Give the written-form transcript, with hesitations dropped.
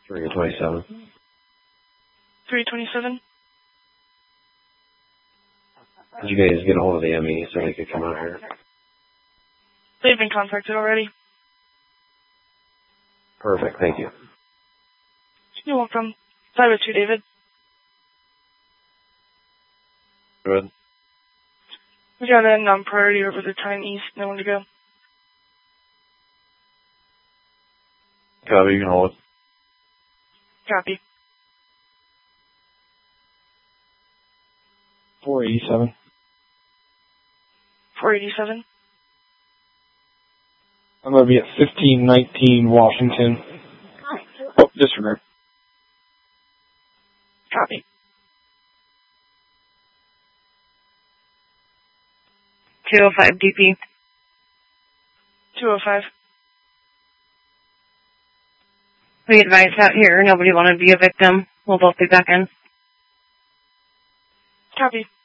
327. 327. Did you guys get a hold of the ME so they could come out here? They've been contacted already. Perfect, thank you. You're welcome. 502, David. Good. We got a non-priority over the time east. No one to go. Copy, you can hold it. Copy. 487. 487. I'm going to be at 1519 Washington. Oh, disregard. Copy. 205 DP. 205. We advise out here, nobody want to be a victim. We'll both be back in. Copy.